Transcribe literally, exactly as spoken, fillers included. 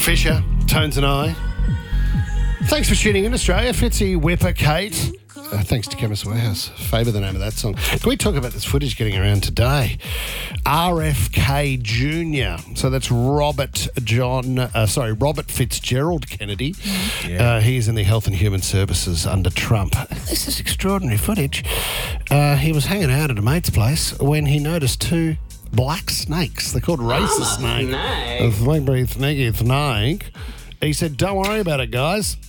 Fisher, Tones and I. Thanks for tuning in, Australia. Fitzy, Whipper, Kate. Uh, thanks to Chemist Warehouse. Favour the name of that song. Can we talk about this footage getting around today? R F K Junior So that's Robert John, uh, sorry, Robert Fitzgerald Kennedy. Yeah. Uh, he's in the Health and Human Services under Trump. This is extraordinary footage. Uh, he was hanging out at a mate's place when he noticed two black snakes. They're called racer snake. A snake-breathed snake. He said, don't worry about it, guys.